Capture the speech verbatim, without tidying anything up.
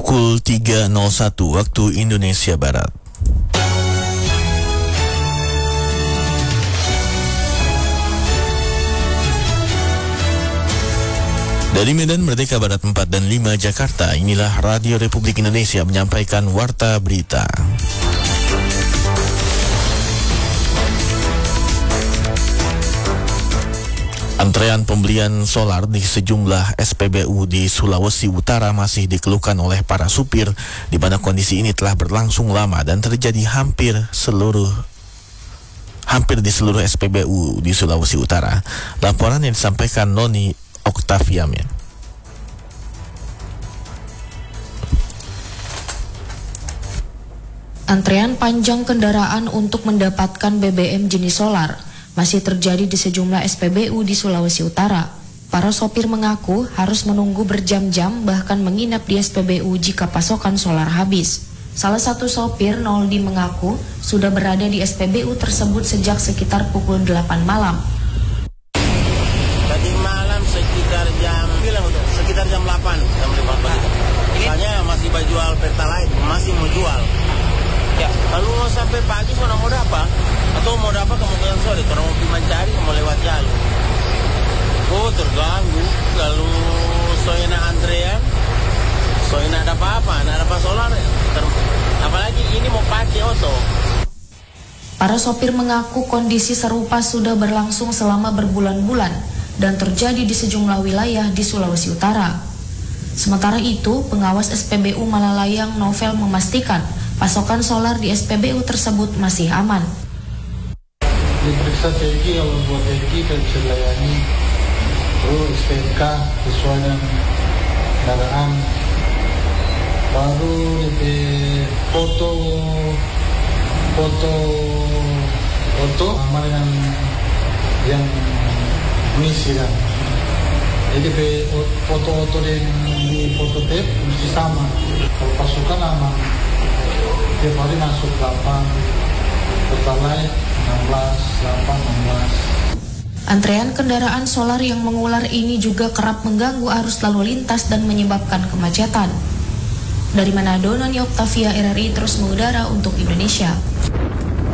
Pukul tiga nol satu waktu Indonesia Barat. Dari Medan Merdeka Barat empat dan lima Jakarta, inilah Radio Republik Indonesia menyampaikan Warta Berita. Antrean pembelian solar di sejumlah S P B U di Sulawesi Utara masih dikeluhkan oleh para supir, di mana kondisi ini telah berlangsung lama dan terjadi hampir seluruh hampir di seluruh S P B U di Sulawesi Utara. Laporan yang disampaikan Noni Octavia. Antrean panjang kendaraan untuk mendapatkan B B M jenis solar masih terjadi di sejumlah S P B U di Sulawesi Utara. Para sopir mengaku harus menunggu berjam-jam bahkan menginap di S P B U jika pasokan solar habis. Salah satu sopir, Noldi, mengaku sudah berada di S P B U tersebut sejak sekitar pukul delapan malam. Tadi malam sekitar jam sekitar jam delapan, jam lima pagi. Soalnya masih jual Pertalite, masih mau jual. Ya, kalau mau sampai pagi sudah mau dapat atau mau dapat kemungkinan sore karena mau pergi mencari mau lewat jalur. Oh, terganggu kalau soalnya antrean, soalnya ada apa-apa, ada apa solar. Apalagi ini mau pakai oto. Para sopir mengaku kondisi serupa sudah berlangsung selama berbulan-bulan dan terjadi di sejumlah wilayah di Sulawesi Utara. Sementara itu, pengawas S P B U Malalayang Novel memastikan pasokan solar di S P B U tersebut masih aman. Diperiksa T G, kalau buat T G kan bisa dilayani. Terus S T N K sesuai dengan kendaraan. Baru di foto foto foto sama dengan yang mengisi kan. Jadi foto-foto di foto tape mesti sama. Kalau pasukan aman. Tiap hari masuk delapan, Pertalite enam belas, delapan, enam belas. Antrean kendaraan solar yang mengular ini juga kerap mengganggu arus lalu lintas dan menyebabkan kemacetan. Dari Manado, Noni Octavia, R R I terus mengudara untuk Indonesia.